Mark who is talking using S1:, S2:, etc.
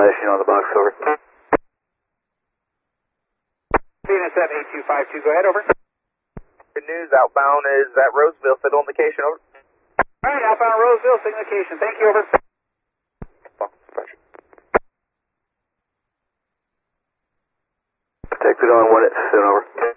S1: flashing on the box, over.
S2: Venus 8252, go ahead, over.
S3: Good news, outbound is at Roseville, signal indication, over.
S2: Alright, outbound Roseville, signification. Thank you, over.
S1: Exit on 1 at 7, over.